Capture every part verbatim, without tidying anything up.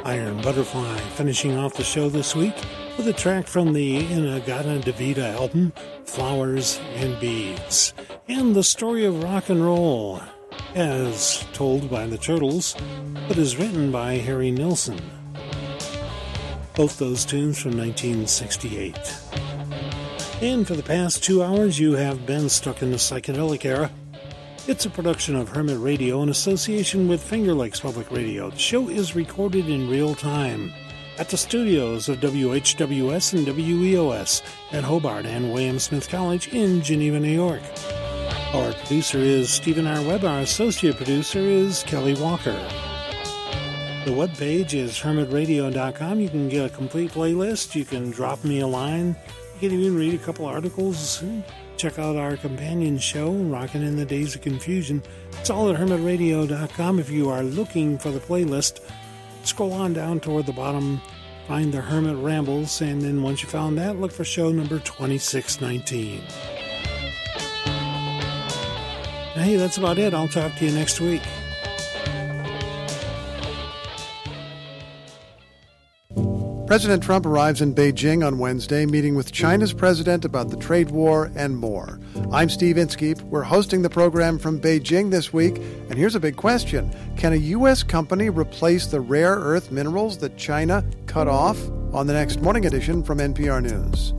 Iron Butterfly finishing off the show this week with a track from the In-A-Gadda-Da-Vida album, Flowers and Beads, and the story of rock and roll, as told by the Turtles, but is written by Harry Nilsson. Both those tunes from nineteen sixty-eight. And for the past two hours, you have been stuck in the psychedelic era. It's a production of Hermit Radio in association with Finger Lakes Public Radio. The show is recorded in real time at the studios of W H W S and W E O S at Hobart and William Smith College in Geneva, New York. Our producer is Stephen R. Webb. Our associate producer is Kelly Walker. The webpage is hermit radio dot com. You can get a complete playlist. You can drop me a line. You can even read a couple articles. Check out our companion show, Rockin' in the Days of Confusion. It's all at hermit radio dot com. If you are looking for the playlist, scroll on down toward the bottom, find the Hermit Rambles, and then once you found that, look for show number twenty-six nineteen. Hey, that's about it. I'll talk to you next week. President Trump arrives in Beijing on Wednesday, meeting with China's president about the trade war and more. I'm Steve Inskeep. We're hosting the program from Beijing this week, and here's a big question. Can a U S company replace the rare earth minerals that China cut off? On the next Morning Edition from N P R News.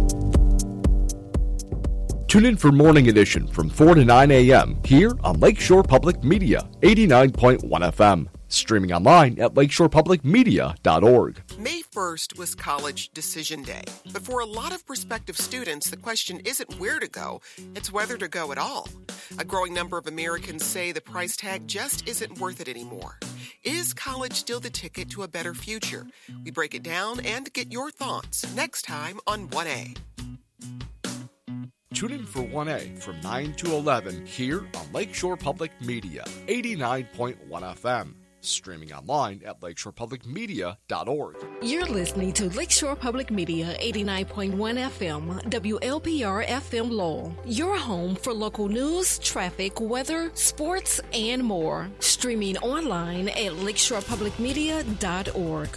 Tune in for Morning Edition from four to nine a.m. here on Lakeshore Public Media, eighty-nine point one F M. Streaming online at lakeshore public media dot org. May first was College Decision Day. But for a lot of prospective students, the question isn't where to go, it's whether to go at all. A growing number of Americans say the price tag just isn't worth it anymore. Is college still the ticket to a better future? We break it down and get your thoughts next time on one A. Tune in for one A from nine to eleven here on Lakeshore Public Media, eighty-nine point one F M. Streaming online at lakeshore public media dot org. You're listening to Lakeshore Public Media, eighty-nine point one F M, W L P R F M Lowell. Your home for local news, traffic, weather, sports, and more. Streaming online at lakeshore public media dot org.